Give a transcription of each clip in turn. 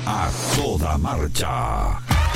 A toda marcha.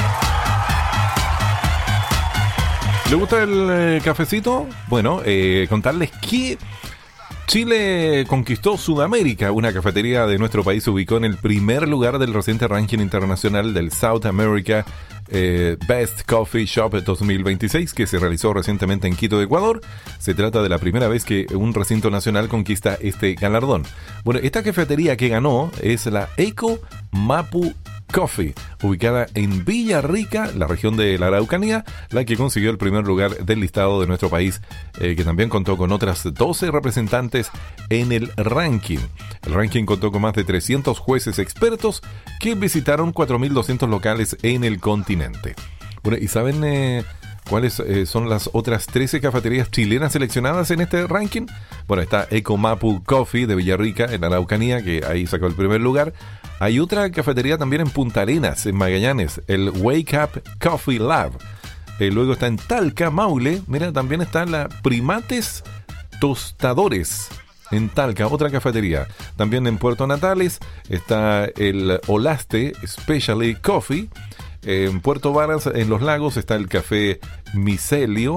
¿Le gusta el cafecito? Bueno, contarles que Chile conquistó Sudamérica. Una cafetería de nuestro país se ubicó en el primer lugar del reciente ranking internacional del South America Best Coffee Shop 2026, que se realizó recientemente en Quito, Ecuador. Se trata de la primera vez que un recinto nacional conquista este galardón. Bueno, esta cafetería que ganó es la Eco Mapu Coffee, ubicada en Villarrica, la región de la Araucanía, la que consiguió el primer lugar del listado de nuestro país, que también contó con otras 12 representantes en el ranking. El ranking contó con más de 300 jueces expertos que visitaron 4.200 locales en el continente. Bueno, ¿y saben cuáles son las otras 13 cafeterías chilenas seleccionadas en este ranking? Bueno, está Ecomapu Coffee de Villarrica, en Araucanía, que ahí sacó el primer lugar. Hay otra cafetería también en Punta Arenas, en Magallanes, el Wake Up Coffee Lab. Luego está en Talca, Maule. Mira, también está la Primates Tostadores, en Talca, otra cafetería. También en Puerto Natales está el Olaste Specialty Coffee. En Puerto Varas, en Los Lagos, está el café Micelio,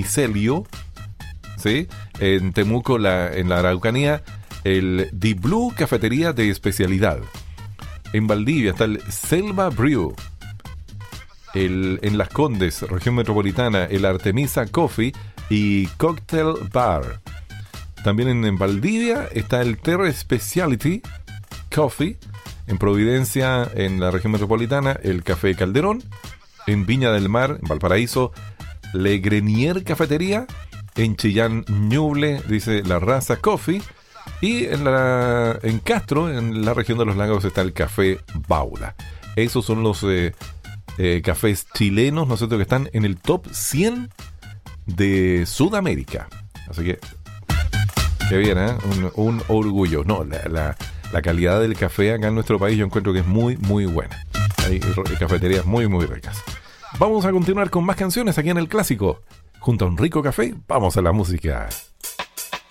¿sí? En Temuco, en la Araucanía, el The Blue Cafetería de Especialidad. En Valdivia está el Selva Brew. En Las Condes, región metropolitana, el Artemisa Coffee y Cocktail Bar. También en Valdivia está el Terra Specialty Coffee. En Providencia, en la región metropolitana, el Café Calderón. En Viña del Mar, en Valparaíso, Le Grenier Cafetería. En Chillán, Ñuble, dice la Raza Coffee. Y en Castro, en la región de los Lagos, está el Café Baula. Esos son los cafés chilenos, ¿no es cierto?, que están en el top 100 de Sudamérica. Así que, qué bien, ¿eh? Un orgullo. No, la calidad del café acá en nuestro país yo encuentro que es muy, muy buena. Hay cafeterías muy, muy ricas. Vamos a continuar con más canciones aquí en El Clásico. Junto a un rico café, vamos a la música.